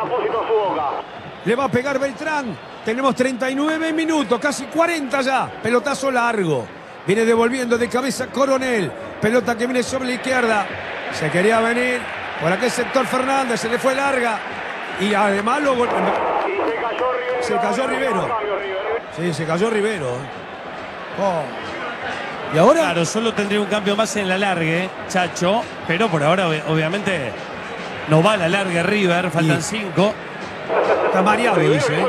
Le va a pegar Beltrán. Tenemos 39 minutos, casi 40 ya. Pelotazo largo. Viene devolviendo de cabeza Coronel. Pelota que viene sobre la izquierda. Se quería venir por aquel sector Fernández. Se le fue larga. Y además lo golpeó. Se cayó Rivero. Sí, se cayó Rivero. Oh. Y ahora. Claro, solo tendría un cambio más en la largue, Chacho. Pero por ahora, obviamente, no va a la largue River. Faltan 5. Está mareado, dice.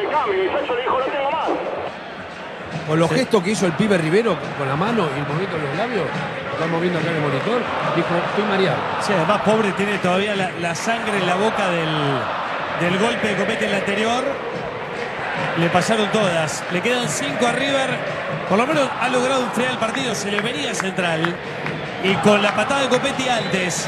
Con los gestos que hizo el pibe Rivero con la mano y el movimiento de los labios, estamos viendo acá en el monitor, dijo, estoy mareado. Sí, además, pobre, tiene todavía la sangre en la boca del golpe de Copete en el anterior. Le pasaron todas. Le quedan 5 a River. Por lo menos ha logrado enfriar el partido. Se le venía Central. Y con la patada de Copetti antes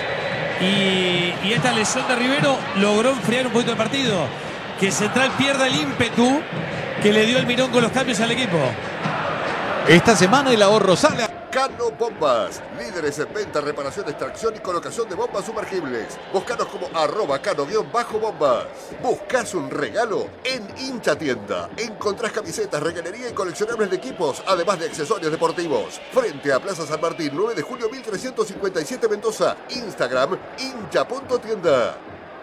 y esta lesión de Rivero logró enfriar un poquito el partido. Que Central pierda el ímpetu que le dio el Mirón con los cambios al equipo. Esta semana el ahorro sale a Cano Bombas, líderes en venta, reparación, extracción y colocación de bombas sumergibles. Búscanos como @cano_bombas. ¿Buscas un regalo? En Hincha Tienda encontrás camisetas, regalería y coleccionables de equipos, además de accesorios deportivos. Frente a Plaza San Martín, 9 de julio 1357 Mendoza. Instagram, hincha.tienda.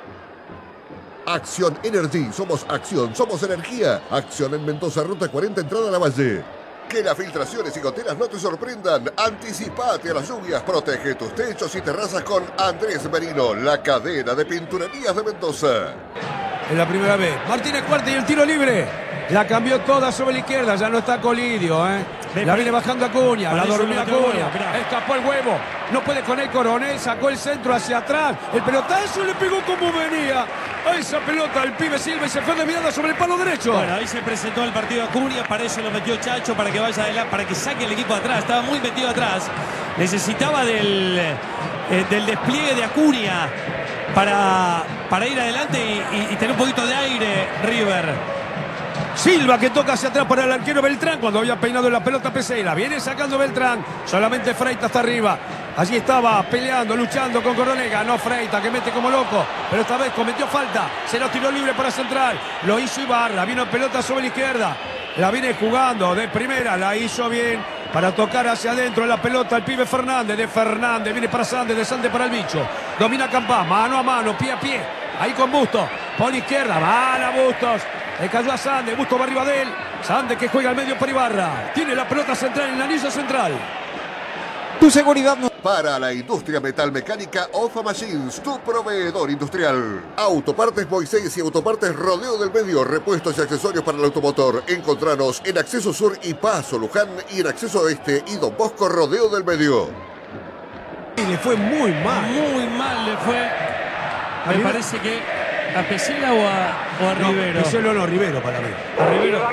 Acción Energy, somos acción, somos energía. Acción en Mendoza, ruta 40, entrada a la Valle. Que las filtraciones y goteras no te sorprendan. Anticipate a las lluvias. Protege tus techos y terrazas con Andrés Merino, la cadena de pinturerías de Mendoza. Es la primera vez. Martínez Cuarta y el tiro libre. La cambió toda sobre la izquierda. Ya no está Colidio, ¿eh? La viene bajando Acuña. La dormía Acuña. Escapó el huevo. No puede con el Coronel. Sacó el centro hacia atrás. El pelotazo le pegó como venía. A esa pelota el pibe Silva y se fue de mirada sobre el palo derecho. Bueno, ahí se presentó el partido Acuña. Para eso lo metió Chacho, para que vaya adelante, para que saque el equipo atrás. Estaba muy metido atrás. Necesitaba del despliegue de Acuña para ir adelante y tener un poquito de aire River. Silva que toca hacia atrás para el arquero Beltrán cuando había peinado la pelota Pesela. Viene sacando Beltrán. Solamente Freita está arriba. Allí estaba peleando, luchando con Coronel. Ganó Freita, que mete como loco. Pero esta vez cometió falta. Se lo tiró libre para Central. Lo hizo Ibarra. Vino pelota sobre la izquierda. La viene jugando de primera. La hizo bien para tocar hacia adentro la pelota el pibe Fernández. De Fernández. Viene para Sandes. De Sandes para el bicho. Domina Campás. Mano a mano. Pie a pie. Ahí con Bustos. Por la izquierda. Van a Bustos. Le cayó a Sandes. Bustos va arriba de él. Sandes que juega al medio para Ibarra. Tiene la pelota central en la anillo central. tu seguridad. Para la industria metalmecánica, OFA Machines, tu proveedor industrial. Autopartes Moisés y Autopartes Rodeo del Medio, repuestos y accesorios para el automotor. Encontranos en Acceso Sur y Paso Luján y en Acceso Oeste y Don Bosco Rodeo del Medio. Y le fue muy mal. Muy mal le fue. Me parece que a Pesela o a Rivero. No, Pesela no, Rivero para mí. A Rivero.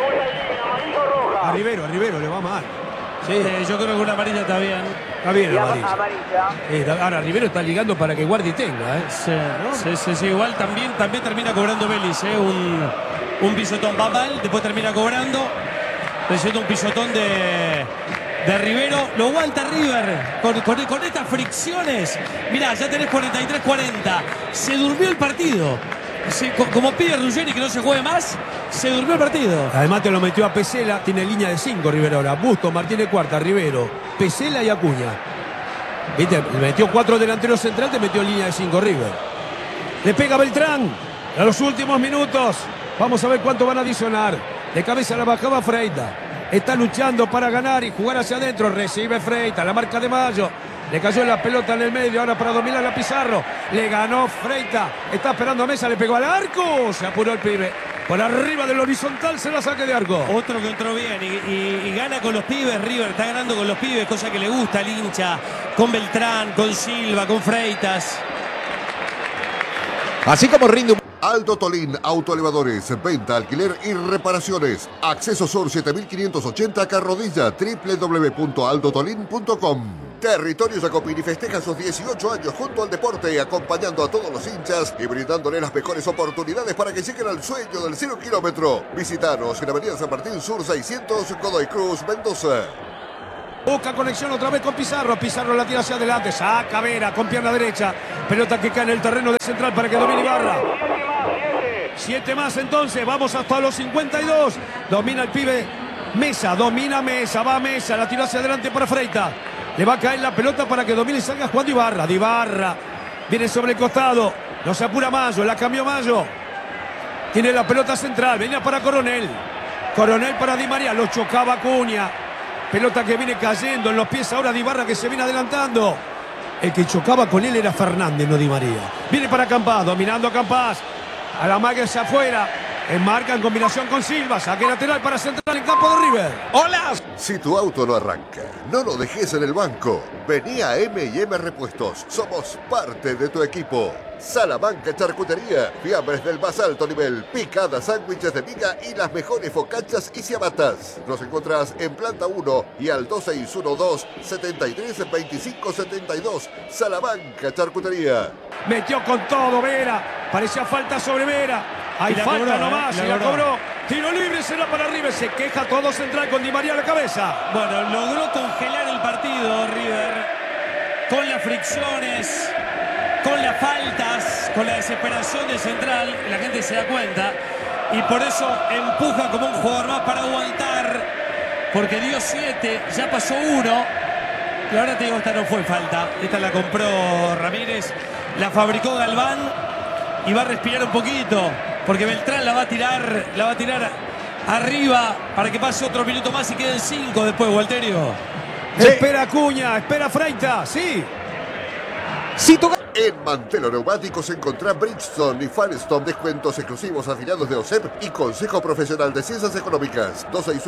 A Rivero le va mal. Sí. Yo creo que una amarilla está bien. Está bien la amarilla. Ahora Rivero está ligando para que Guardi tenga. Sí. Igual también termina cobrando Vélez. Un pisotón va mal, después termina cobrando. Recibiendo un pisotón de Rivero. Lo aguanta River con estas fricciones. Mirá, ya tenés 43-40. Se durmió el partido. Como pide Ruggeri que no se juegue más, se durmió el partido. Además te lo metió a Pesela, tiene línea de 5 Rivero ahora. Bustos, Martínez Cuarta, Rivero, Pesela y Acuña. ¿Viste? Le metió 4 delanteros centrales, te metió línea de 5 River. Le pega Beltrán a los últimos minutos. Vamos a ver cuánto van a adicionar. De cabeza la bajaba Freita. Está luchando para ganar y jugar hacia adentro. Recibe Freita, la marca de Mayo. Le cayó la pelota en el medio, ahora para dominar a Pizarro. Le ganó Freita. Está esperando a Mesa, le pegó al arco. Se apuró el pibe. Por arriba del horizontal se la saque de arco. Otro que entró bien y gana con los pibes. River está ganando con los pibes, cosa que le gusta al hincha. Con Beltrán, con Silva, con Freitas. Así como rinde un... Aldo Tolín, autoelevadores, venta, alquiler y reparaciones. Acceso Sur 7580 Carrodilla, www.aldotolin.com. Territorio Jacopini festeja sus 18 años junto al deporte, acompañando a todos los hinchas y brindándole las mejores oportunidades para que lleguen al sueño del 0 kilómetro. Visítanos en Avenida San Martín Sur 600, Godoy Cruz, Mendoza. Busca conexión otra vez con Pizarro. Pizarro la tira hacia adelante. Saca Vera con pierna derecha. Pelota que cae en el terreno de central para que domine Ibarra. 7 más entonces. Vamos hasta los 52. Domina el pibe Mesa. Domina Mesa. Va Mesa. La tira hacia adelante para Freitas. Le va a caer la pelota para que domine y salga jugando Ibarra. De Ibarra. Viene sobre el costado. No se apura Mayo. La cambió Mayo. Tiene la pelota central. Venía para Coronel. Coronel para Di María. Lo chocaba Acuña. Pelota que viene cayendo en los pies ahora de Ibarra, que se viene adelantando. El que chocaba con él era Fernández, no Di María. Viene para Campás, dominando a Campás. A la magia hacia afuera. Enmarca en combinación con Silva. Saque lateral para central en campo de River. ¡Hola! Si tu auto no arranca, no lo dejes en el banco. Vení a M&M Repuestos. Somos parte de tu equipo. Salamanca Charcutería. Fiambres del más alto nivel. Picadas, sándwiches de miga y las mejores focachas y ciabatas. Nos encontrás en Planta 1 y al 2612-732572. Salamanca Charcutería. Metió con todo Vera. Parecía falta sobre Vera. Hay falta cobró, nomás y la cobró. Tiro libre, será para River. Se queja todo central con Di María a la cabeza. Bueno, logró congelar el partido River con las fricciones, con las faltas, con la desesperación de central. La gente se da cuenta y por eso empuja como un jugador más para aguantar, porque dio 7, ya pasó 1 y ahora te digo, esta no fue falta. Esta la compró Ramírez, la fabricó Galván y va a respirar un poquito, porque Beltrán la va a tirar arriba para que pase otro minuto más y queden 5 después, Gualterio. Sí. Espera Acuña, espera Freitas, sí. Si tu... En Mantelo Neumáticos encontrá Bridgestone y Firestone, descuentos exclusivos afiliados de OSEP y Consejo Profesional de Ciencias Económicas.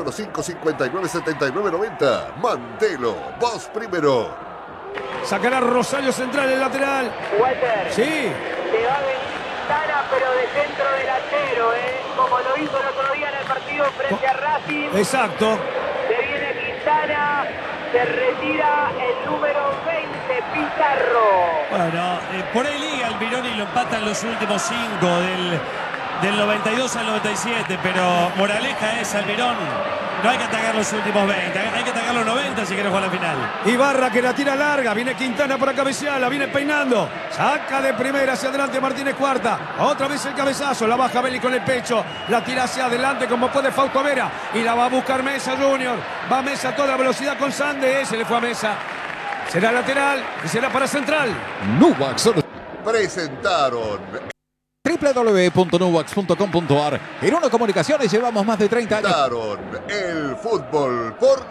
2615-597990. Mantelo, vos primero. Sacará Rosario central, el lateral. Walter. Sí. Se va a venir Quintana, pero de centro delantero, como lo hizo el otro día en el partido frente a Racing. Exacto. Se viene Quintana, se retira el número 20, Pizarro. Bueno, por ahí liga Almirón y lo empatan los últimos 5 del 92 al 97, pero moraleja es Almirón. No hay que atacar los últimos 20, hay que atacar los 90 si quieres jugar la final. Ibarra que la tira larga, viene Quintana para cabecear, la viene peinando. Saca de primera hacia adelante Martínez Cuarta. Otra vez el cabezazo, la baja Belli con el pecho. La tira hacia adelante como puede Fausto Vera. Y la va a buscar Mesa Junior. Va Mesa a toda velocidad con Sande. Se le fue a Mesa. Será lateral y será para central. Nubax. Presentaron. www.nubax.com.ar. En Uno Comunicaciones llevamos más de 30 años. Presentaron el fútbol por...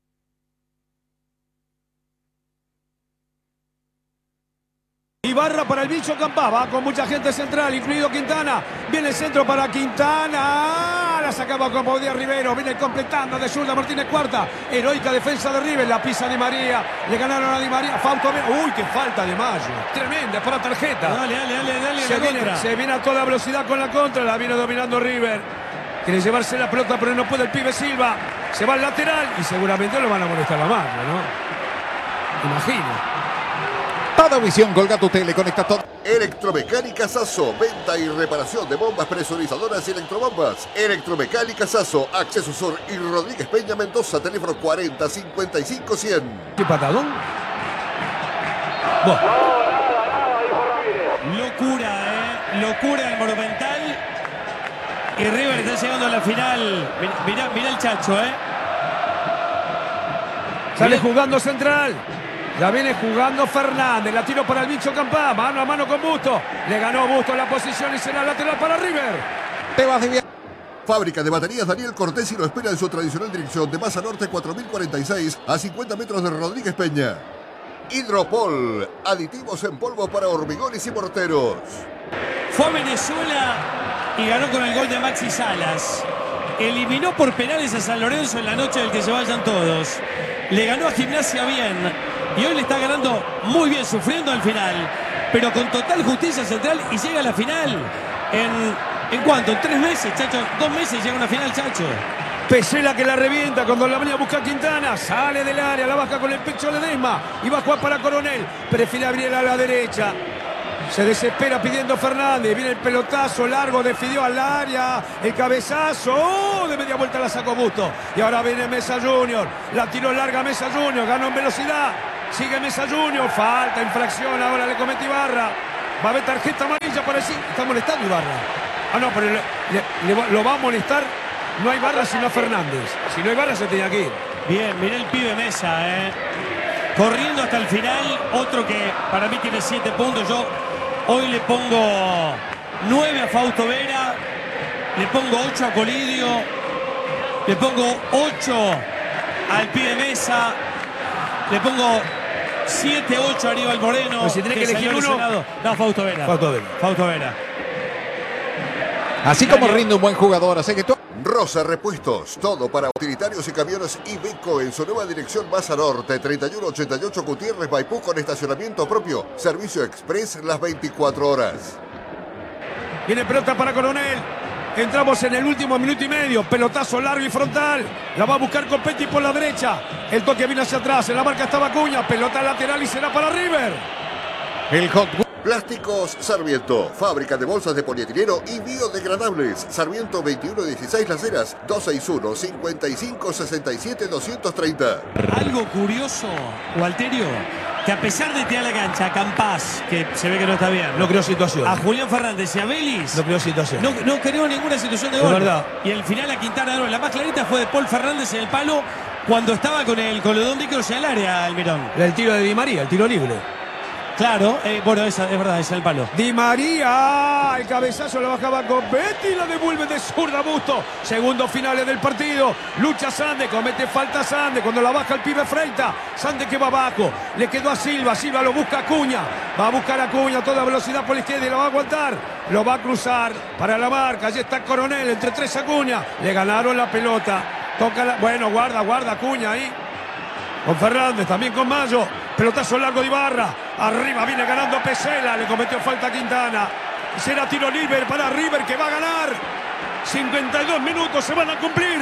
Ibarra para el bicho Campá, va con mucha gente central, incluido Quintana. Viene el centro para Quintana. La sacaba con Baudía Rivero. Viene completando de zurda Martínez Cuarta. Heroica defensa de River. La pisa Di María. Le ganaron a Di María. Fausto. Uy, qué falta de Mayo. Tremenda para tarjeta. Dale. Se viene a toda velocidad con la contra. La viene dominando River. Quiere llevarse la pelota, pero no puede el pibe Silva. Se va al lateral y seguramente lo van a molestar a Mayo, ¿no? Imagino. Toda visión, colga tu tele, conecta todo. Electromecánica Sasso, venta y reparación de bombas presurizadoras y electrobombas. Electromecánica Sasso, Acceso Sur y Rodríguez Peña Mendoza, teléfono 40 55 100. ¿Qué patadón? Bueno. Locura el Monumental. Y River está llegando a la final. Mirá el Chacho, Sale jugando central. La viene jugando Fernández. La tiró para el bicho Campá. Mano a mano con Busto. Le ganó Busto la posición y será lateral para River. Te vas de bien. Fábrica de baterías Daniel Cortés y lo espera en su tradicional dirección de Masa Norte 4046 a 50 metros de Rodríguez Peña. Hidropol, aditivos en polvo para hormigones y morteros. Fue a Venezuela y ganó con el gol de Maxi Salas. Eliminó por penales a San Lorenzo en la noche del que se vayan todos. Le ganó a Gimnasia bien. Y hoy le está ganando muy bien, sufriendo al final. Pero con total justicia central y llega a la final. ¿En cuánto? ¿En 3 meses, Chacho? 2 meses llega a una final, Chacho. Pesela que la revienta cuando la venía a buscar Quintana. Sale del área, la baja con el pecho Ledesma. Y va a jugar para Coronel. Prefiere abrir a la derecha. Se desespera pidiendo Fernández. Viene el pelotazo largo, definió al área. El cabezazo. ¡Oh! De media vuelta la sacó Busto. Y ahora viene Mesa Junior. La tiró larga Mesa Junior. Ganó en velocidad. Sigue Mesa Junior. Falta, infracción. Ahora le comete Ibarra. Va a haber tarjeta amarilla para decir. Está molestando Ibarra. Ah, no, pero lo va a molestar. No hay Barra sino Fernández. Si no hay Barra se tenía que ir. Bien, mirá el pibe Mesa, corriendo hasta el final. Otro que para mí tiene 7 puntos. Yo hoy le pongo 9 a Fausto Vera. Le pongo 8 a Colidio. Le pongo 8 al pibe Mesa. Le pongo 7-8 a Aníbal Moreno. Pues si tiene que elegir uno. No, Fausto Vera. Fausto Vera. Así como rinde un buen jugador, así que tú... Rosa Repuestos, todo para utilitarios y camiones Iveco en su nueva dirección Baza Norte, 3188 Gutiérrez Maipú con estacionamiento propio, servicio express las 24 horas. Viene pelota para Coronel. Entramos en el último minuto y medio. Pelotazo largo y frontal. La va a buscar Copetti por la derecha. El toque viene hacia atrás. En la marca estaba Acuña. Pelota lateral y será para River. El hot... Plásticos Sarmiento, fábrica de bolsas de polietileno y biodegradables. Sarmiento 2116 Las Heras, 261-5567-230. Algo curioso, Walterio, que a pesar de tirar la cancha a Campás, que se ve que no está bien, No creó situación. a Julián Fernández y a Vélez, No creó situación. no creó ninguna situación de Es gol. verdad. Y el final a Quintana, no, la más clarita fue de Paul Fernández en el palo cuando estaba con los dos micros en el área, Almirón. El tiro de Di María, el tiro libre. Claro, bueno, esa es verdad, esa es el palo. Di María, el cabezazo la bajaba Copetti y la devuelve de zurda Busto. Segundos finales del partido. Lucha Sande, comete falta Sande. Cuando la baja el pibe Freita. Sande que va abajo. Le quedó a Silva. Silva lo busca Acuña. Va a buscar a Acuña a toda velocidad por la izquierda y lo va a aguantar. Lo va a cruzar para la marca. Allí está Coronel entre 3 Acuña. Le ganaron la pelota. Toca la... Bueno, guarda Acuña ahí. Con Fernández, también con Mayo. Pelotazo largo de Ibarra. Arriba viene ganando Pesela. Le cometió falta a Quintana. Será tiro libre para River que va a ganar. 52 minutos se van a cumplir.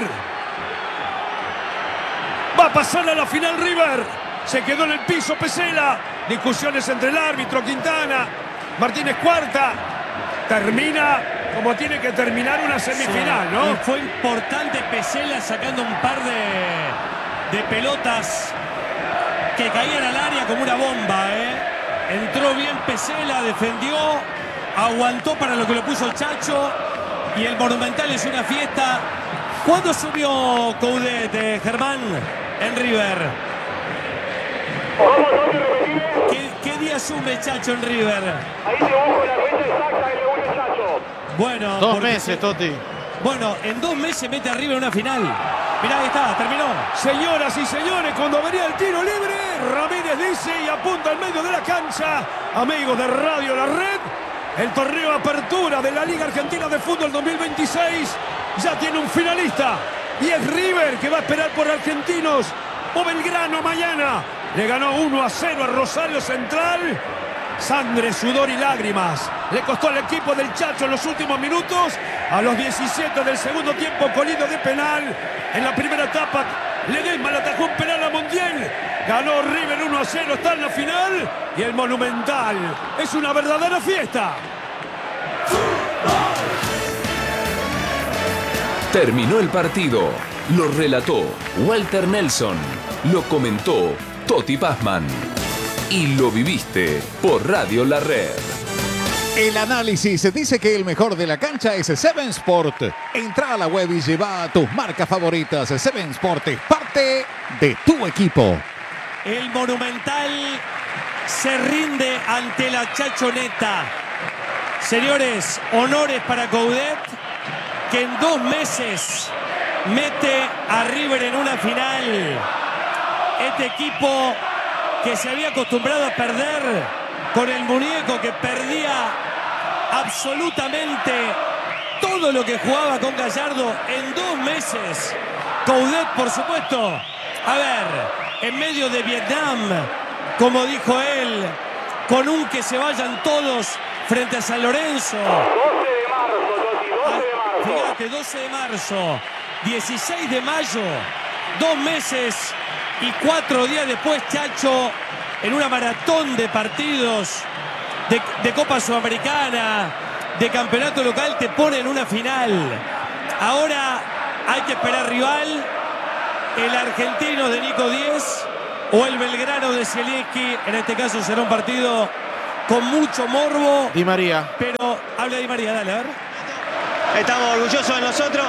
Va a pasar a la final River. Se quedó en el piso Pesela. Discusiones entre el árbitro Quintana. Martínez Cuarta. Termina como tiene que terminar una semifinal, ¿no? Y fue importante Pesela sacando un par de pelotas que caían al área como una bomba, Entró bien Pesela, defendió, aguantó para lo que lo puso el Chacho y el Monumental es una fiesta. ¿Cuándo subió Coudet, Germán, en River? ¿Qué día sube Chacho en River? Ahí te busco la fecha exacta que le voy a Chacho. Bueno, 2 meses, Toti. Bueno, en 2 meses mete a River una final. Mirá, ahí está, terminó. Señoras y señores, cuando venía el tiro libre, Ramírez dice y apunta al medio de la cancha. Amigos de Radio La Red, el torneo Apertura de la Liga Argentina de Fútbol 2026 ya tiene un finalista. Y es River, que va a esperar por Argentinos o Belgrano mañana. Le ganó 1-0 a Rosario Central. Sangre, sudor y lágrimas. Le costó al equipo del Chacho en los últimos minutos. A los 17 del segundo tiempo, Colidio de penal. En la primera etapa, Ledesma le atajó un penal a Montiel. Ganó River 1-0, está en la final. Y el Monumental es una verdadera fiesta. Terminó el partido. Lo relató Walter Nelson. Lo comentó Toti Pazman. Y lo viviste por Radio La Red. El análisis dice que el mejor de la cancha es Seven Sport. Entra a la web y lleva tus marcas favoritas. Seven Sport es parte de tu equipo. El Monumental se rinde ante la Chachoneta. Señores, honores para Coudet, que en 2 meses mete a River en una final. Este equipo que se había acostumbrado a perder con el muñeco, que perdía absolutamente todo lo que jugaba con Gallardo en 2 meses. Coudet, por supuesto, a ver, en medio de Vietnam, como dijo él, con un que se vayan todos frente a San Lorenzo. 12 de marzo, Toti, 12 de marzo. Fíjate, 12 de marzo, 16 de mayo, 2 meses y 4 días después, Chacho, en una maratón de partidos de Copa Sudamericana, de campeonato local, te pone en una final. Ahora hay que esperar rival, el argentino de Nico Díez o el belgrano de Zielinski. En este caso será un partido con mucho morbo. Di María. Pero habla Di María, dale, a ver. Estamos orgullosos de nosotros.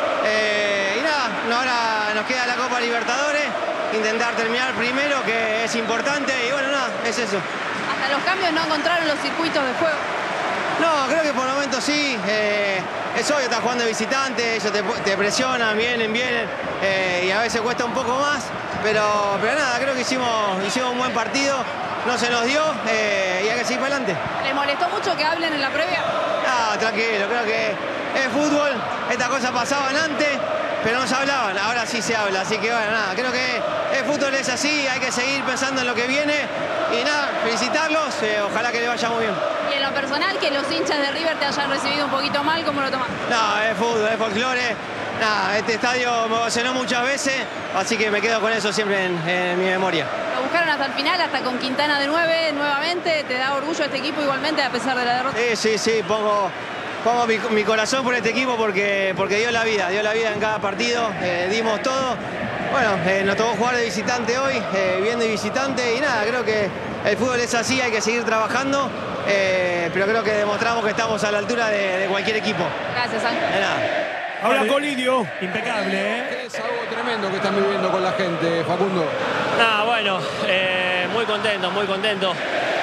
Y nada, ahora nos queda la Copa Libertadores. Intentar terminar primero, que es importante. Y bueno, nada, es eso. Hasta los cambios no encontraron los circuitos de juego. No, creo que por el momento sí. Es obvio, estás jugando de visitante, ellos te presionan, vienen. Y a veces cuesta un poco más. Pero nada, creo que hicimos un buen partido. No se nos dio y hay que seguir para adelante. ¿Les molestó mucho que hablen en la previa? No, tranquilo, creo que es fútbol. Estas cosas pasaban antes, pero no se hablaban. Ahora sí se habla, así que bueno, nada. Creo que el fútbol es así, hay que seguir pensando en lo que viene. Y nada, felicitarlos, ojalá que les vaya muy bien. Y en lo personal, que los hinchas de River te hayan recibido un poquito mal, ¿cómo lo tomas? No, es fútbol, es folclore. Nada, este estadio me emocionó muchas veces, así que me quedo con eso siempre en mi memoria. Lo buscaron hasta el final, hasta con Quintana de 9 nuevamente. ¿Te da orgullo este equipo igualmente a pesar de la derrota? Sí, pongo mi corazón por este equipo porque dio la vida en cada partido, dimos todo. Bueno, nos tocó jugar de visitante hoy, bien de visitante y nada, creo que el fútbol es así, hay que seguir trabajando, pero creo que demostramos que estamos a la altura de cualquier equipo. Gracias, Ángel. De nada. Ahora Colidio. Impecable, ¿eh? Es algo tremendo que están viviendo con la gente, Facundo. Bueno, muy contento.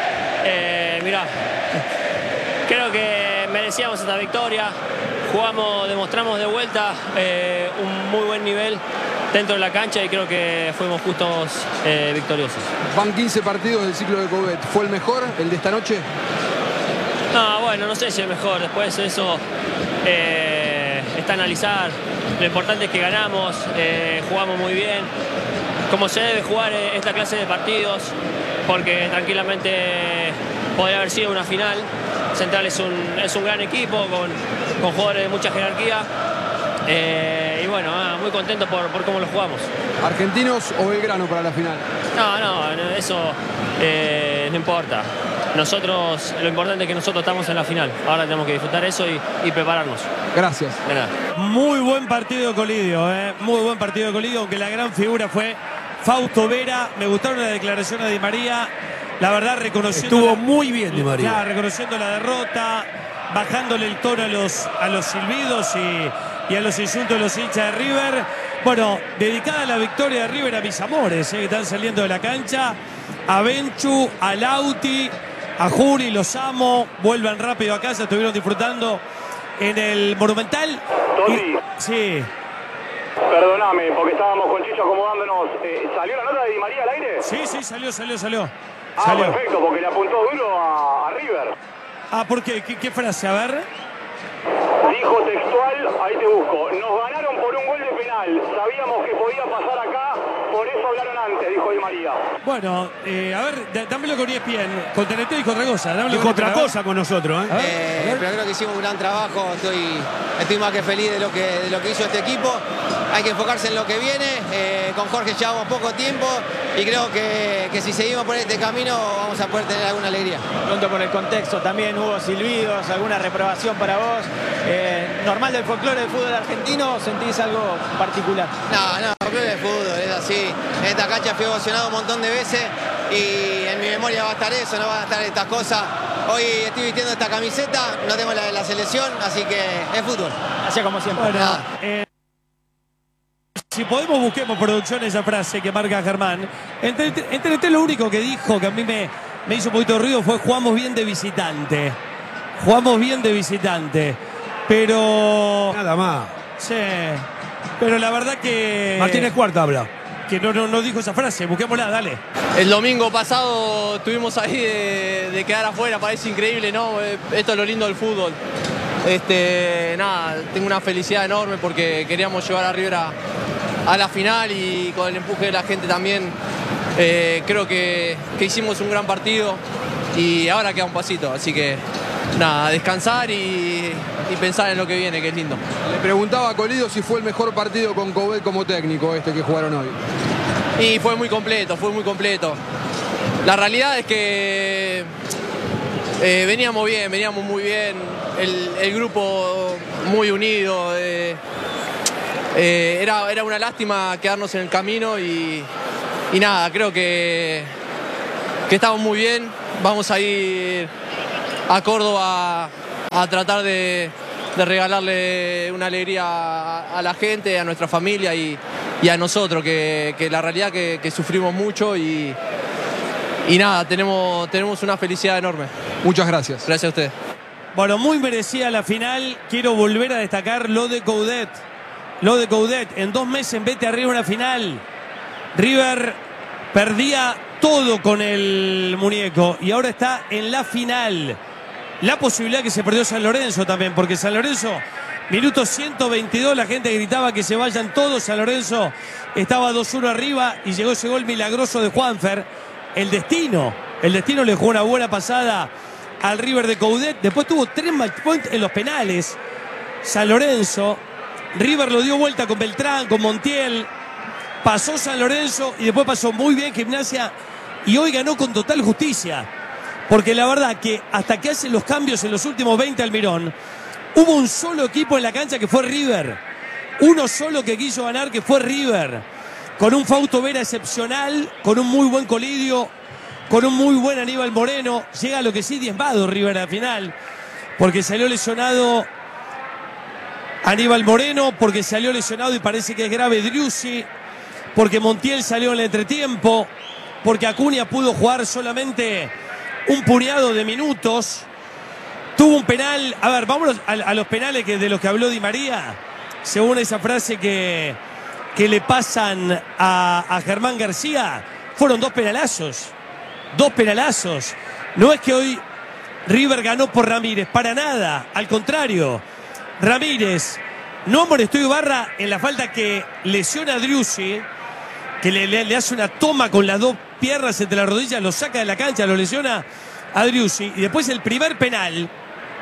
Mirá, creo que merecíamos esta victoria. Demostramos de vuelta un muy buen nivel dentro de la cancha y creo que fuimos justos victoriosos. Van 15 partidos del ciclo de Coudet. ¿Fue el mejor, el de esta noche? Bueno, no sé si es mejor. Después de eso está analizar. Lo importante es que ganamos, jugamos muy bien. Como se debe jugar esta clase de partidos, porque tranquilamente podría haber sido una final. Central es un gran equipo con jugadores de mucha jerarquía. Y bueno, muy contento por cómo lo jugamos. ¿Argentinos o Belgrano para la final? No, eso no importa. Lo importante es que nosotros estamos en la final. Ahora tenemos que disfrutar eso y prepararnos. Gracias. De nada. Muy buen partido de Colidio, muy buen partido de Colidio, aunque la gran figura fue Fausto Vera. Me gustaron las declaraciones de Di María. La verdad, reconociendo. Estuvo muy bien Di María. Ya, reconociendo la derrota, bajándole el tono a los silbidos y a los insultos de los hinchas de River. Bueno, dedicada a la victoria de River a mis amores, que están saliendo de la cancha. A Benchu, a Lauti, a Juli, los amo. Vuelvan rápido a casa, estuvieron disfrutando en el Monumental. Toti. Sí. Perdóname, porque estábamos con Chicho acomodándonos. ¿Salió la nota de Di María al aire? Sí, salió. Salió. Perfecto, porque le apuntó duro a River. ¿Por qué? ¿Qué frase? A ver. Dijo textual, ahí te busco. Nos ganaron por un gol de penal. Sabíamos que podía pasar acá, por eso hablaron antes, dijo Di María. Bueno, a ver, dámelo con ESPN. Con TNT dijo otra cosa. Dijo otra cosa con nosotros, Pero creo que hicimos un gran trabajo. Estoy más que feliz de lo que hizo este equipo. Hay que enfocarse en lo que viene. Con Jorge llevamos poco tiempo y creo que si seguimos por este camino vamos a poder tener alguna alegría. Pronto por el contexto, también hubo silbidos, alguna reprobación para vos. ¿Normal del folclore del fútbol argentino o sentís algo particular? No, folclore del fútbol, es así. En esta cancha fui emocionado un montón de veces y en mi memoria va a estar eso, no van a estar estas cosas. Hoy estoy vistiendo esta camiseta, no tengo la de la selección, así que es fútbol. Así como siempre. Bueno, si podemos, busquemos producción esa frase que marca Germán. En TNT lo único que dijo que a mí me hizo un poquito de ruido fue jugamos bien de visitante. Jugamos bien de visitante. Pero... Nada más. Sí. Pero la verdad que... Martínez Cuarta habla. Que no dijo esa frase. Busquémosla, dale. El domingo pasado estuvimos ahí de quedar afuera. Parece increíble, ¿no? Esto es lo lindo del fútbol. Tengo una felicidad enorme porque queríamos llevar a River a la final y con el empuje de la gente también. Creo que hicimos un gran partido y ahora queda un pasito. Así que descansar y pensar en lo que viene, que es lindo. Le preguntaba a Colidio si fue el mejor partido con Coudet como técnico que jugaron hoy. Y fue muy completo. La realidad es que Veníamos bien, veníamos muy bien, el grupo muy unido. Era una lástima quedarnos en el camino y nada, creo que estamos muy bien. Vamos a ir a Córdoba a tratar de regalarle una alegría a la gente, a nuestra familia y a nosotros, que la realidad que sufrimos mucho y nada, tenemos una felicidad enorme. Muchas gracias. Gracias a usted. Bueno, muy merecida la final. Quiero volver a destacar lo de Coudet. Lo de Coudet. En 2 meses vete arriba una final. River perdía todo con el muñeco y ahora está en la final. La posibilidad que se perdió San Lorenzo también, porque San Lorenzo, minuto 122, la gente gritaba que se vayan todos. San Lorenzo estaba 2-1 arriba y llegó ese gol milagroso de Juanfer. El destino le jugó una buena pasada al River de Coudet. Después tuvo 3 match points en los penales. San Lorenzo, River lo dio vuelta con Beltrán, con Montiel. Pasó San Lorenzo y después pasó muy bien Gimnasia y hoy ganó con total justicia. Porque la verdad que hasta que hacen los cambios en los últimos 20 Almirón, hubo un solo equipo en la cancha que fue River. Uno solo que quiso ganar, que fue River. Con un Fausto Vera excepcional, con un muy buen Colidio, con un muy buen Aníbal Moreno. Llega lo que sí diezmado River al final, porque salió lesionado Aníbal Moreno, porque salió lesionado y parece que es grave Driussi, porque Montiel salió en el entretiempo, porque Acuña pudo jugar solamente un puñado de minutos. Tuvo un penal. A ver, vámonos a los penales de los que habló Di María, según esa frase que le pasan a Germán García. Fueron 2 penalazos. 2 penalazos. No es que hoy River ganó por Ramírez, para nada. Al contrario, Ramírez no amonestó a Ibarra en la falta que lesiona a Driussi, que le hace una toma con las 2 piernas entre las rodillas, lo saca de la cancha, lo lesiona a Driussi. Y después el primer penal,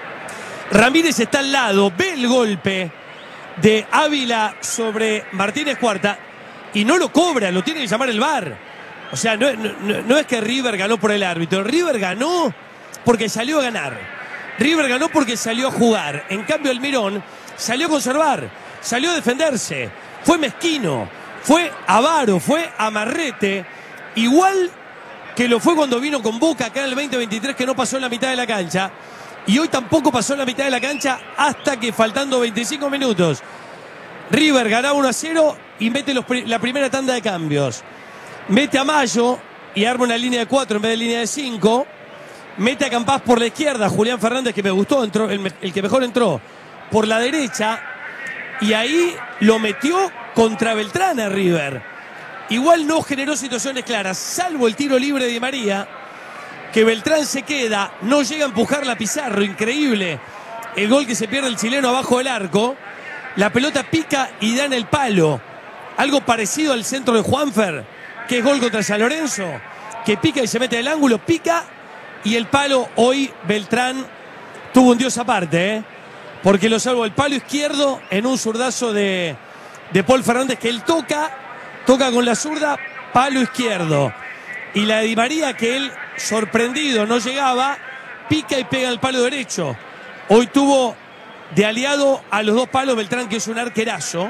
Ramírez está al lado, ve el golpe de Ávila sobre Martínez Cuarta y no lo cobra, lo tiene que llamar el VAR. O sea, no es que River ganó por el árbitro, River ganó porque salió a ganar. River ganó porque salió a jugar. En cambio Almirón salió a conservar, salió a defenderse, fue mezquino, fue avaro, fue amarrete, igual que lo fue cuando vino con Boca acá en el 2023, que no pasó en la mitad de la cancha. Y hoy tampoco pasó en la mitad de la cancha hasta que faltando 25 minutos River ganaba 1-0 y mete la primera tanda de cambios. Mete a Mayo y arma una línea de 4 en vez de línea de 5. Mete a Campás por la izquierda, Julián Fernández, que me gustó, entró, el que mejor entró, por la derecha. Y ahí lo metió contra Beltrán a River. Igual no generó situaciones claras, salvo el tiro libre de Di María, que Beltrán se queda, no llega a empujar la Pizarro, increíble el gol que se pierde el chileno abajo del arco. La pelota pica y da en el palo, algo parecido al centro de Juanfer, que es gol contra San Lorenzo, que pica y se mete el ángulo, pica y el palo. Hoy Beltrán tuvo un dios aparte, porque lo salvó el palo izquierdo en un zurdazo de Paul Fernández, que él toca con la zurda, palo izquierdo. Y la de Di María, que él, sorprendido, no llegaba, pica y pega el palo derecho. Hoy tuvo de aliado a los 2 palos Beltrán, que es un arquerazo,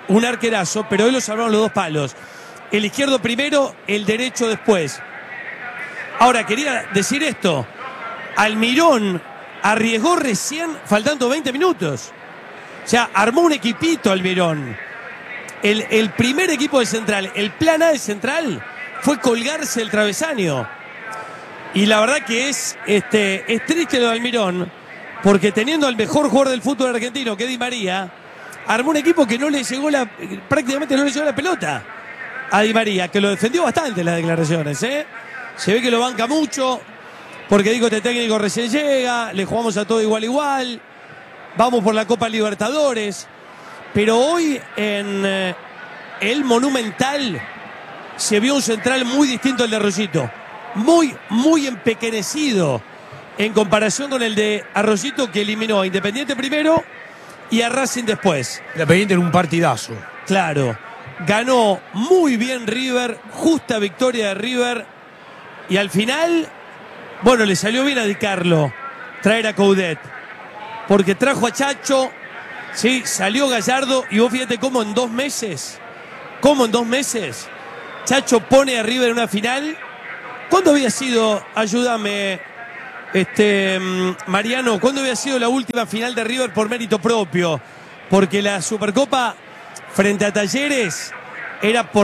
pero hoy lo salvaron los 2 palos. El izquierdo primero, el derecho después. Ahora, quería decir esto. Almirón arriesgó recién, faltando 20 minutos. O sea, armó un equipito Almirón. El primer equipo de Central, el plan A de Central, fue colgarse el travesaño. Y la verdad que es triste lo de Almirón, porque teniendo al mejor jugador del fútbol argentino, que es Di María, armó un equipo que prácticamente no le llegó la pelota a Di María, que lo defendió bastante en las declaraciones. Se ve que lo banca mucho, porque dijo, este técnico recién llega, le jugamos a todo igual, vamos por la Copa Libertadores. Pero hoy en el Monumental se vio un Central muy distinto al de Arroyito, muy empequeñecido en comparación con el de Arroyito, que eliminó a Independiente primero y a Racing después. Independiente en un partidazo. Claro, ganó muy bien River, justa victoria de River, y al final Bueno, le salió bien a Di Carlo traer a Coudet, porque trajo a Chacho, sí, salió Gallardo, y vos fíjate cómo en 2 meses, Chacho pone a River en una final. ¿Cuándo había sido, ayúdame, Mariano, cuándo había sido la última final de River por mérito propio? Porque la Supercopa frente a Talleres era por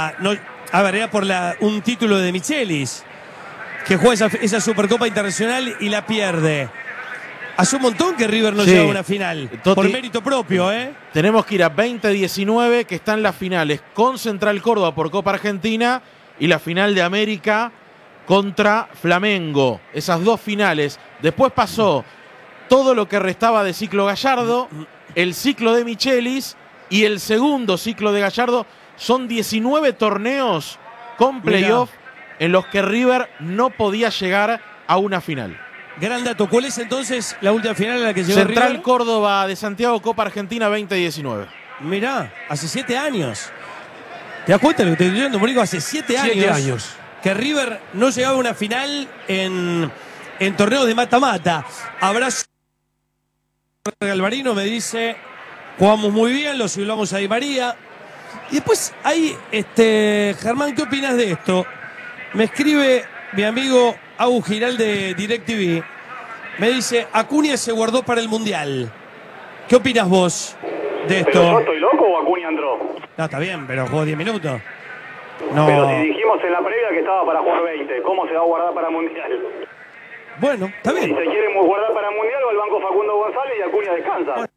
un título de Michelis, que juega esa Supercopa Internacional y la pierde. Hace un montón que River no llega a una final, Toti, por mérito propio, ¿eh? Tenemos que ir a 2019, que están las finales con Central Córdoba por Copa Argentina y la final de América contra Flamengo. Esas 2 finales. Después pasó todo lo que restaba de ciclo Gallardo, el ciclo de Michelis y el segundo ciclo de Gallardo. Son 19 torneos con playoff en los que River no podía llegar a una final. Gran dato. ¿Cuál es entonces la última final a la que llegó Central River? Córdoba de Santiago, Copa Argentina 2019. Mirá, hace 7 años. ¿Te das cuenta de lo que te estoy diciendo, Morico? Hace 7 años. 7 años. Que River no llegaba a una final en torneos de mata-mata. Abrazo. Galvarino me dice, jugamos muy bien, lo simulamos a Di María. Y después ahí, Germán, ¿qué opinas de esto? Me escribe mi amigo Agus Giral de DirecTV. Me dice, Acuña se guardó para el Mundial. ¿Qué opinas vos de esto? ¿Pero yo estoy loco o Acuña entró? No, está bien, pero jugó 10 minutos. No. Pero si dijimos en la previa que estaba para jugar 20, ¿cómo se va a guardar para el Mundial? Bueno, está bien. Si se quiere guardar para el Mundial, va al banco Facundo González y Acuña descansa.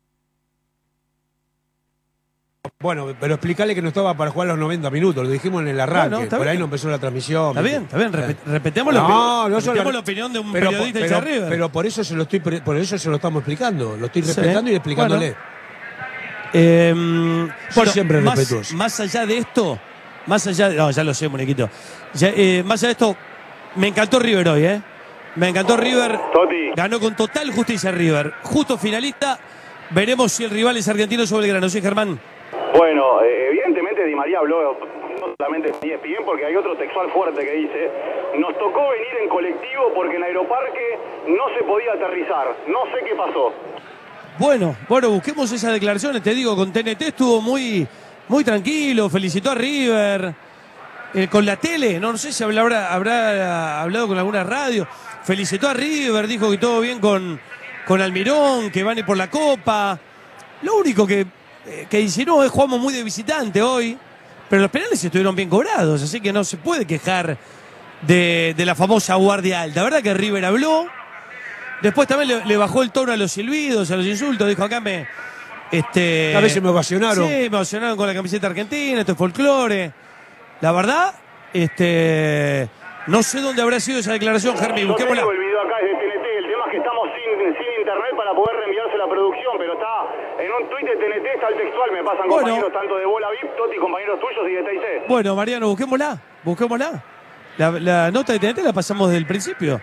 Bueno, pero explicarle que no estaba para jugar los 90 minutos, lo dijimos en el arranque, Bueno, por ahí no empezó la transmisión. Está bien, repetemos No, la opinión de un periodista de River. Pero por eso se lo estamos explicando, lo estoy respetando y explicándole. Siempre respetuoso. Más allá de esto, no, ya lo sé, muñequito. Más allá de esto, me encantó River hoy, ¿eh? Me encantó River. Toti. Ganó con total justicia River. Justo finalista. Veremos si el rival es Argentino o Belgrano. ¿Sí, Germán? Bueno, evidentemente Di María habló no solamente de ESPN, porque hay otro textual fuerte que dice: nos tocó venir en colectivo porque en Aeroparque no se podía aterrizar. No sé qué pasó. Bueno, busquemos esas declaraciones. Te digo, con TNT estuvo muy tranquilo, felicitó a River. Con la tele, no sé si habrá hablado con alguna radio. Felicitó a River, dijo que todo bien con Almirón, que van por la Copa. Lo único que insinuó es jugamos muy de visitante hoy, pero los penales estuvieron bien cobrados, así que no se puede quejar de la famosa guardia alta. La verdad que River habló. Después también le bajó el tono a los silbidos, a los insultos. Dijo, acá a veces me ovacionaron. Sí, me ovacionaron con la camiseta argentina, esto es folclore. La verdad, no sé dónde habrá sido esa declaración, Germi. Busquémosla. Yo tengo el video acá, es de TNT. El tema es que estamos sin internet para poder reenviarse la producción, pero está en un tuit de TNT, está el textual. Me pasan compañeros tanto de Bola VIP, Toti, compañeros tuyos y de TIC. Bueno, Mariano, busquémosla. La nota de TNT la pasamos desde el principio.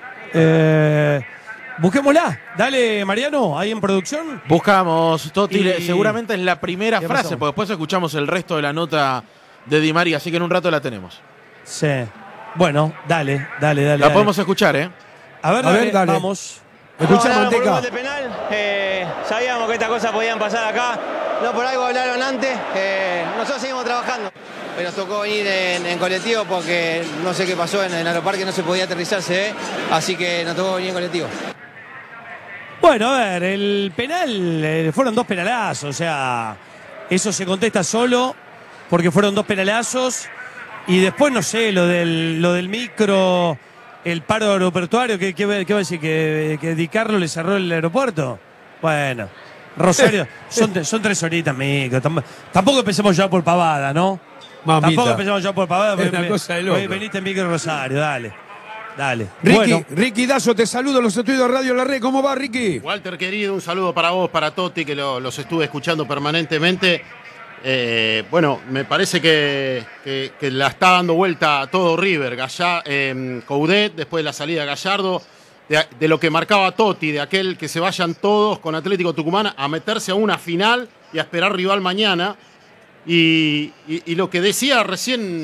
Busquémosla. Dale, Mariano, ahí en producción. Buscamos, Toti, seguramente es la primera ¿Qué frase, pasó? porque después escuchamos el resto de la nota de Di María, así que en un rato la tenemos. Sí. Bueno, dale. La podemos escuchar, ¿eh? A ver, dale. Vamos. Escuchá, Por un Manteca. gol de penal, sabíamos que estas cosas podían pasar acá. No por algo hablaron antes. Nosotros seguimos trabajando. Nos tocó venir en colectivo porque no sé qué pasó en el Aeroparque, no se podía aterrizarse, así que nos tocó venir en colectivo. Bueno, a ver, el penal, fueron 2 penalazos, o sea, eso se contesta solo porque fueron 2 penalazos. Y después, no sé, lo del micro, el paro aeroportuario, ¿qué va a decir? ¿Que Di Carlo le cerró el aeropuerto? Bueno, Rosario, son 3 horitas, micro. Tampoco empecemos ya por pavada, ¿no? Mamita. Tampoco empecemos ya por pavada. Es una cosa de loco. Veniste en micro Rosario, dale. Ricky Dazo, te saludo en los estudios de Radio La Red. ¿Cómo va, Ricky? Walter, querido, un saludo para vos, para Toti, que los estuve escuchando permanentemente. Bueno, me parece que la está dando vuelta a todo River. Coudet, después de la salida de Gallardo, de lo que marcaba Toti, de aquel que se vayan todos con Atlético Tucumán a meterse a una final y a esperar rival mañana. Y lo que decía recién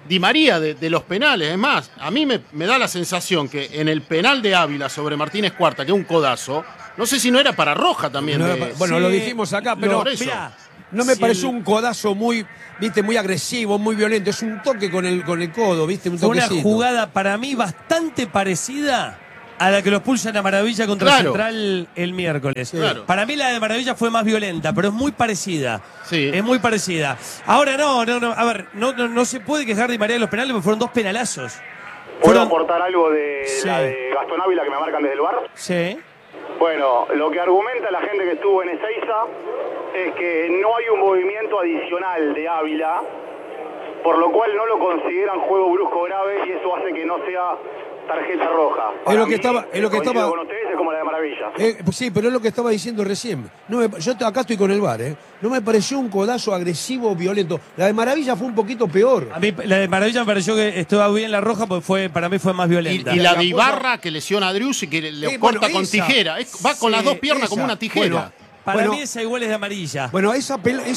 Di María de los penales. Es más, a mí me da la sensación que en el penal de Ávila sobre Martínez Cuarta, que es un codazo, no sé si no era para roja también. Bueno, lo dijimos acá, pero mirá, no me pareció un codazo muy agresivo, muy violento. Es un toque con el codo, ¿viste? Un Fue una toquecito. jugada para mí bastante parecida a la que lo expulsan a Maravilla contra Central el miércoles. Claro. Para mí la de Maravilla fue más violenta, pero es muy parecida. Sí. Es muy parecida. Ahora no. A ver, no se puede quejar de María de los penales porque fueron 2 penalazos. ¿Puedo aportar algo de Sí. la de Gastón Ávila que me marcan desde el bar? Sí. Bueno, lo que argumenta la gente que estuvo en Ezeiza es que no hay un movimiento adicional de Ávila, por lo cual no lo consideran juego brusco grave y eso hace que no sea tarjeta roja. Es lo que estaba con ustedes es como la de Maravilla. Sí, pero es lo que estaba diciendo recién. Yo acá estoy con el VAR, ¿eh? No me pareció un codazo agresivo, violento. La de Maravilla fue un poquito peor. A mí la de Maravilla me pareció que estaba bien la roja porque para mí fue más violenta. Y la de Ibarra que lesiona a Driussi que le corta con tijera. Va con las dos piernas como una tijera. Para mí esa igual es de amarilla. Bueno, esa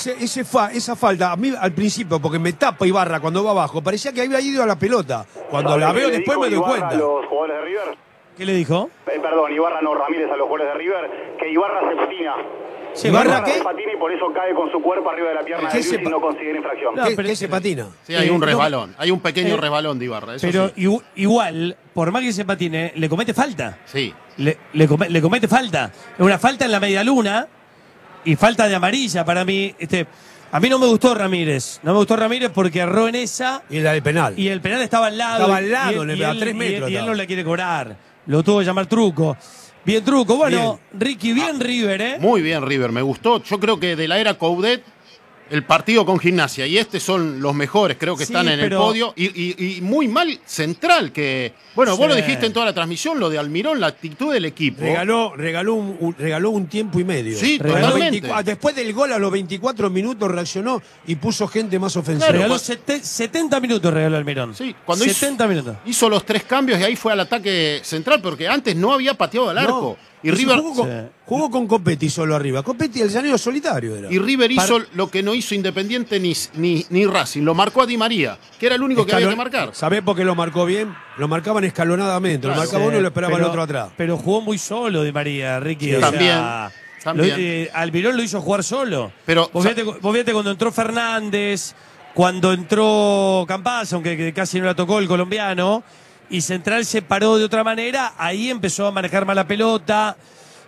falta, a mí al principio, porque me tapa Ibarra cuando va abajo, parecía que había ido a la pelota. Cuando la veo después me doy cuenta. A los jugadores de River, ¿Qué le dijo? perdón, Ibarra no, Ramírez a los jugadores de River, que Ibarra se patina. Sí, ¿Ibarra qué? se patina y por eso cae con su cuerpo arriba de la pierna de Driussi y no consigue infracción. ¿Qué se patina? Sí, hay un resbalón. Hay un pequeño resbalón de Ibarra. Eso Pero sí. igual, por más que se patine, le comete falta. Sí. Le comete falta. Es una falta en la media luna y falta de amarilla para mí. A mí no me gustó Ramírez. No me gustó Ramírez porque erró en esa. Y la del penal. Y el penal estaba al lado. Estaba al lado, a 3 metros. Y él estaba. no la quiere cobrar. Lo tuvo que llamar Truco. Bien, Truco. Bueno, Ricky, bien River, ¿eh? Muy bien, River. Me gustó. Yo creo que de la era Coudet, el partido con Gimnasia y son los mejores, creo que están en el podio. Y muy mal Central, que, bueno, vos lo dijiste en toda la transmisión, lo de Almirón, la actitud del equipo. Regaló un tiempo y medio. Sí, totalmente. Después del gol a los 24 minutos reaccionó y puso gente más ofensiva. Regaló 70 minutos, regaló Almirón. Sí, cuando 70 minutos. Hizo los 3 cambios y ahí fue al ataque central, porque antes no había pateado al arco. Y River jugó con Copetti solo arriba. Copetti el llanero solitario era. Y River hizo lo que no hizo Independiente ni Racing. Lo marcó a Di María, que era el único que había que marcar. ¿Sabés por qué lo marcó bien? Lo marcaban escalonadamente. Lo marcaba uno y lo esperaba el otro atrás. Pero jugó muy solo Di María, Ricky. Sí, también. Almirón lo hizo jugar solo. Pero, vos fíjate cuando entró Fernández, cuando entró Campaz, aunque casi no la tocó el colombiano, y Central se paró de otra manera, ahí empezó a manejar más la pelota.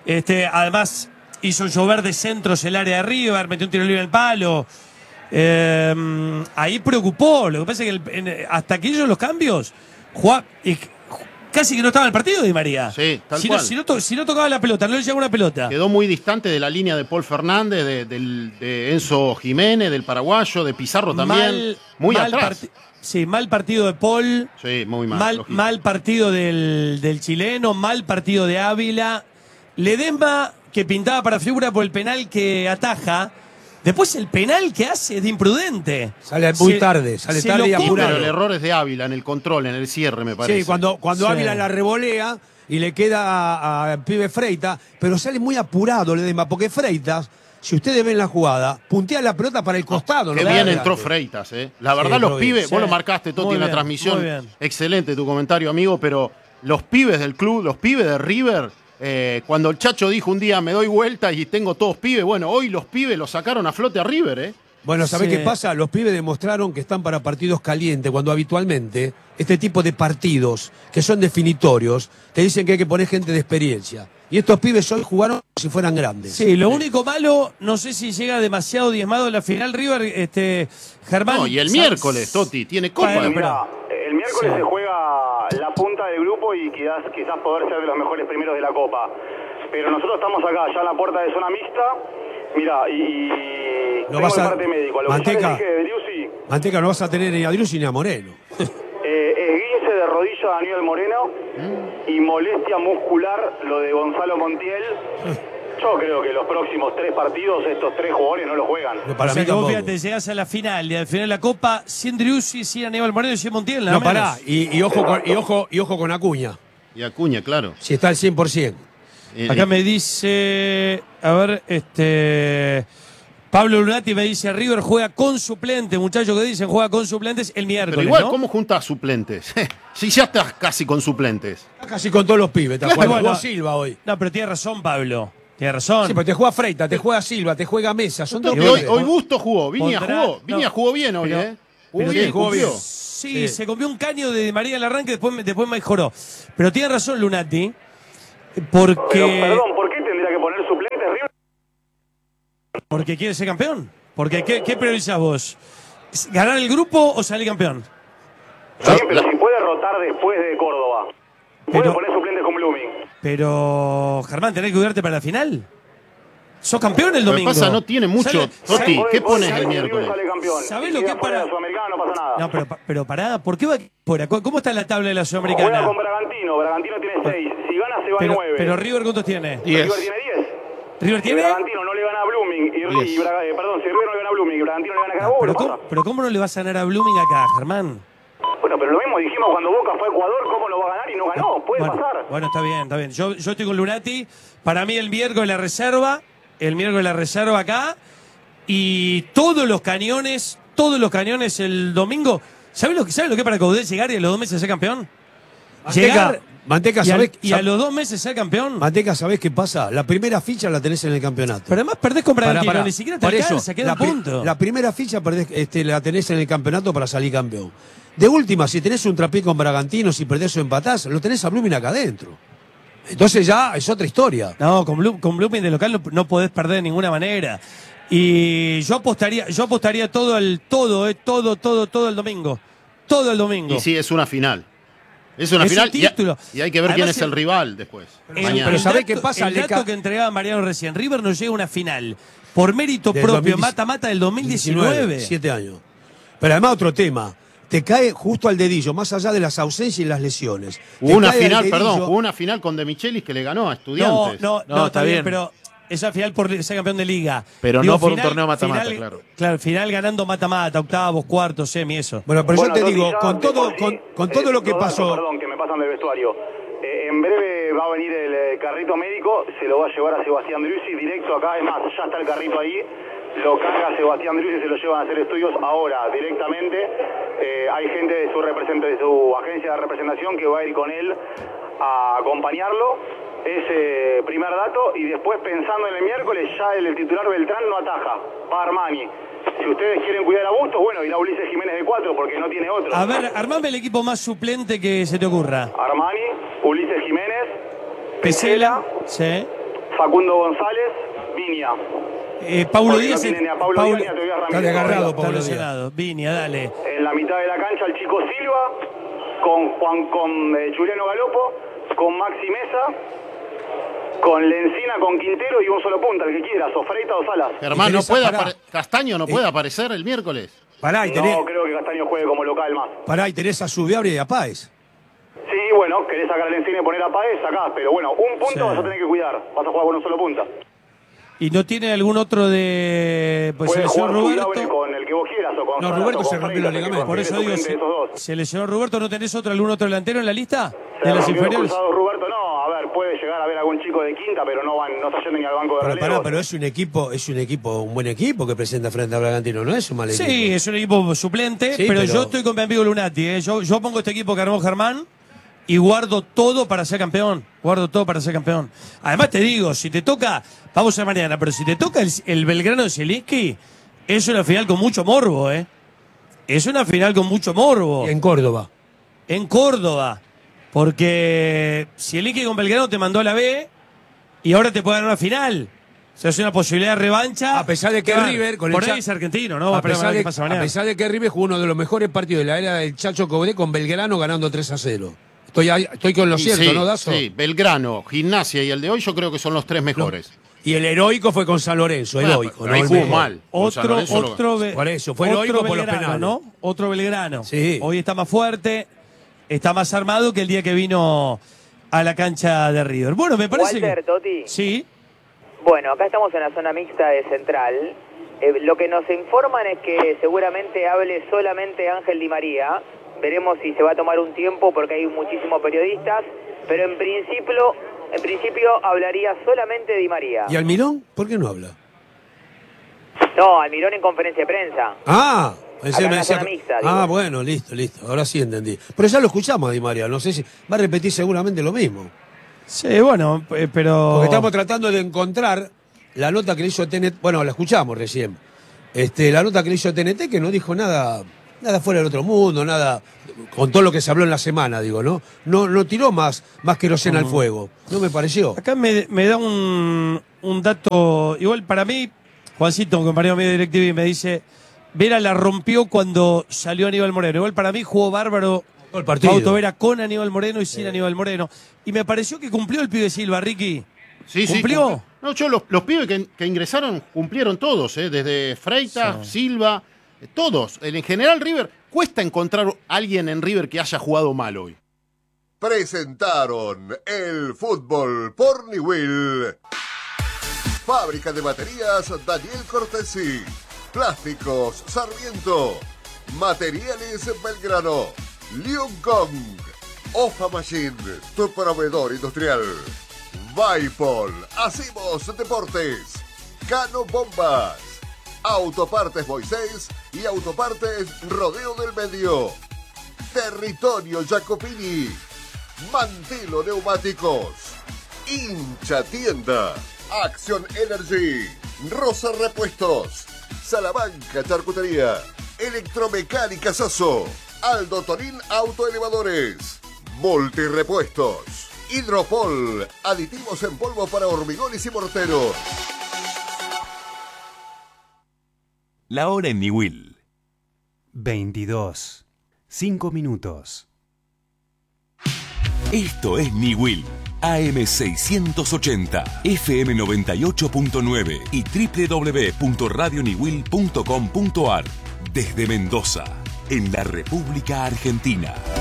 Además, hizo llover de centros el área de River, metió un tiro libre en el palo. Ahí preocupó. Lo que pasa es que hasta que hizo los cambios, casi que no estaba en el partido Di María. Sí, tal cual. Si no tocaba la pelota, no le llegaba una pelota. Quedó muy distante de la línea de Paul Fernández, de Enzo Jiménez, del paraguayo, de Pizarro también. Muy atrás. Sí, mal partido de Paul. Sí, muy mal. Mal partido del chileno, mal partido de Ávila. Ledesma, que pintaba para figura por el penal que ataja. Después el penal que hace es de imprudente. Sale muy tarde y apurado. Pero el error es de Ávila en el control, en el cierre, me parece. Sí, cuando Ávila la revolea y le queda al pibe Freitas, pero sale muy apurado Ledesma, porque Freitas, si ustedes ven la jugada, puntea la pelota para el costado. Qué bien entró Freitas, ¿eh? La verdad, los pibes, vos lo marcaste, Toti, en la transmisión. Excelente tu comentario, amigo, pero los pibes del club, los pibes de River, cuando el Chacho dijo un día me doy vuelta y tengo todos pibes, bueno, hoy los pibes los sacaron a flote a River, ¿eh? Bueno, ¿sabés qué pasa? Los pibes demostraron que están para partidos calientes, cuando habitualmente este tipo de partidos, que son definitorios, te dicen que hay que poner gente de experiencia. Y estos pibes hoy jugaron como si fueran grandes. Sí, lo único malo, no sé si llega demasiado diezmado en la final River, Germán. No, y el miércoles, Toti, tiene copa. Bueno, mira, el miércoles se juega la punta del grupo y quizás poder ser de los mejores primeros de la Copa. Pero nosotros estamos acá, ya en la puerta de zona mixta. Mira, y no vas a... parte médico. Lo Manteca, que ya le dije de Driussi, Manteca, no vas a tener ni a Driussi ni a Moreno. esguince de rodilla de Daniel Moreno y molestia muscular lo de Gonzalo Montiel. Yo creo que los próximos 3 partidos estos 3 jugadores no los juegan. Para mí vos fíjate, llegás a la final y al final de la Copa sin Driussi, sin Aníbal Moreno y sin Montiel. No, pará, y ojo con Acuña. Y Acuña, claro. Si está al 100%. Acá me dice, a ver, Pablo Lunati me dice, River juega con suplentes, muchachos que dicen juega con suplentes el miércoles, Pero igual, ¿no? ¿cómo juntas suplentes? Si ya estás casi con suplentes. Casi con todos los pibes, ¿te acuerdas? Jugó Silva hoy. No, pero tiene razón, Pablo. Tiene razón. Sí, pero te juega Freitas, te juega Silva, te juega Mesa. Son dos Hoy Busto jugó, Viña jugó bien hoy, pero, Jugó bien, cumplió. Sí, se comió un caño de Di María en el arranque, después mejoró. Pero tiene razón Lunati, porque... Pero, perdón, ¿por qué tendría que poner suplentes River? Porque quiere ser campeón. Porque ¿qué priorizás vos? ¿Ganar el grupo o salir campeón? Sí, pero si puede rotar después de Córdoba. Puede poner suplentes con Blooming. Pero, Germán, ¿tenés que cuidarte para la final? ¿Sos campeón el domingo? Lo que pasa, no tiene mucho. Toti, ¿qué pones el miércoles? ¿Sabés lo que es para...? Sudamericana no pasa nada. No, pero pará, ¿por qué va fuera? ¿Cómo está la tabla de la Sudamericana? Juega con Bragantino tiene 6. Si gana se va 9. Pero River, ¿cuántos tiene? 10. River tiene 10. ¿River tiene? Si Bragantino no le gana a Blooming si River no le gana a Blooming y Bragantino le gana a Carabobo, pero ¿cómo no le vas a ganar a Blooming acá, Germán? Bueno, pero lo mismo dijimos cuando Boca fue a Ecuador, ¿cómo lo va a ganar y no ganó? Puede pasar. Bueno, está bien. Yo estoy con Lunati. Para mí el miércoles la reserva acá. Y todos los cañones el domingo. ¿Sabes lo que es para Coudet llegar y a los 2 meses ser campeón? Manteca, ¿sabés? Y a los 2 meses ser campeón. Manteca, ¿sabés qué pasa? La primera ficha la tenés en el campeonato. Pero además perdés con Bragantino, ni siquiera te alcanza, queda un punto. La primera ficha la tenés en el campeonato para salir campeón. De última, si tenés un trapié con Bragantino, si perdés o empatás, lo tenés a Blooming acá adentro. Entonces ya es otra historia. No, con Blooming de local no podés perder de ninguna manera. Y yo apostaría todo el domingo. Todo el domingo. Y sí, es una final. Es una final y hay que ver quién es el rival después. Pero ¿sabés qué pasa? El dato que entregaba Mariano recién, River no llega a una final por mérito propio, mata-mata del 2019. 7 años. Pero además otro tema. Te cae justo al dedillo, más allá de las ausencias y las lesiones. Hubo una final con De Michelis que le ganó a Estudiantes. No, está bien, pero esa final por ser campeón de liga. Pero no por un torneo mata-mata, claro. Claro, final ganando mata-mata, octavos, cuartos, semi, eso. Bueno, pero yo te digo, con todo lo que pasó... Perdón, que me pasan del vestuario. En breve va a venir el carrito médico, se lo va a llevar a Sebastián Driussi directo acá. Es más, ya está el carrito ahí. Lo carga Sebastián Driussi y se lo llevan a hacer estudios ahora, directamente. Hay gente de su agencia de representación que va a ir con él a acompañarlo. Ese primer dato. Y después, pensando en el miércoles, ya el titular Beltrán no ataja, va Armani. Si ustedes quieren cuidar a Bustos, bueno, irá Ulises Jiménez de 4 porque no tiene otro. A ver, armame el equipo más suplente que se te ocurra. Armani, Ulises Jiménez, Pesela, sí. Facundo González, Viña. Paulo Díaz. Está desgarrado, Paulo Díaz. Viña, dale. En la mitad de la cancha el Chico Silva, con Juliano Galopo, con Maxi Mesa, con Lencina, con Quintero y un solo punta, el que quiera, Sofreita o Salas. Germán, Castaño no puede aparecer el miércoles. No creo que Castaño juegue como local más. Pará, y tenés a Subiabria y a Páez. Sí, bueno, querés sacar a Lencina y poner a Páez, sacás, pero bueno, un punto vas a tener que cuidar, vas a jugar con un solo punta. ¿Y no tiene algún otro de selección Roberto? Con el que vos quieras o con Roberto se rompió los ligamentos. Por eso digo, ¿se lesionó Roberto? ¿No tenés algún otro delantero en la lista? ¿De las inferiores? Roberto no, a ver, puede llegar a ver algún chico de quinta, pero no está yendo ni al banco de relevo. Pero es un buen equipo que presenta frente a Bragantino, no es un mal equipo. Sí, es un equipo suplente, pero yo estoy con mi amigo Lunati, Yo pongo este equipo que armó Germán y guardo todo para ser campeón. Además te digo, si te toca, vamos a mañana, pero si te toca el Belgrano de Zielinski, es una final con mucho morbo, Es una final con mucho morbo. Y en Córdoba. Porque Zielinski con Belgrano te mandó a la B y ahora te puede ganar una final. O sea, es una posibilidad de revancha. A pesar de que River... Por ahí es argentino, ¿no? A pesar de que River jugó uno de los mejores partidos de la era del Chacho Coudet con Belgrano ganando 3-0. Estoy con lo cierto, ¿no, Dazo? Sí, Belgrano, Gimnasia y el de hoy yo creo que son los 3 mejores. Y el heroico fue con San Lorenzo, heroico. Pero ahí jugó mal. Por eso, fue heroico por los penales. ¿No? Otro Belgrano. Sí. Hoy está más fuerte, está más armado que el día que vino a la cancha de River. Bueno, me parece Walter, Totti. Sí. Bueno, acá estamos en la zona mixta de Central. Lo que nos informan es que seguramente hable solamente Ángel Di María. Veremos si se va a tomar un tiempo porque hay muchísimos periodistas, pero en principio hablaría solamente Di María. ¿Y Almirón? ¿Por qué no habla? No, Almirón en conferencia de prensa. Ah, Acá en la zona mixta, digo. bueno, listo. Ahora sí entendí. Pero ya lo escuchamos a Di María. No sé si va a repetir seguramente lo mismo. Sí, bueno, pero... Porque estamos tratando de encontrar la nota que le hizo TNT. Bueno, la escuchamos recién. La nota que le hizo TNT, que no dijo nada fuera del otro mundo, nada, con todo lo que se habló en la semana, digo, ¿no? No tiró más queroseno al fuego. No me pareció. Acá me da un dato, igual para mí, Juancito, un compañero mío de DirecTV, me dice, Vera la rompió cuando salió Aníbal Moreno. Igual para mí jugó bárbaro el partido. Fausto Vera con Aníbal Moreno y sin Aníbal Moreno. Y me pareció que cumplió el pibe Silva, Ricky. Sí, ¿Cumplió? Sí. No, los pibes que ingresaron cumplieron todos, desde Freitas, Silva, todos. En general, River, cuesta encontrar a alguien en River que haya jugado mal hoy. Presentaron el fútbol por Niwil. Fábrica de baterías Daniel Cortesi. Plásticos Sarmiento. Materiales Belgrano. Lion Kong. Ofa Machine, tu proveedor industrial. Vaipol, hacemos deportes. Cano Bombas. Autopartes Moisés y Autopartes Rodeo del Medio. Territorio Jacopini. Mantilo Neumáticos. Hincha Tienda. Acción Energy. Rosa Repuestos. Salamanca Charcutería. Electromecánica Sasso. Aldo Torín Autoelevadores. Multirepuestos. Hidropol. Aditivos en polvo para hormigones y morteros. La hora en Niwil. 22. 5 minutos. Esto es Niwil. AM680, FM 98.9 y www.radioniwil.com.ar. Desde Mendoza, en la República Argentina.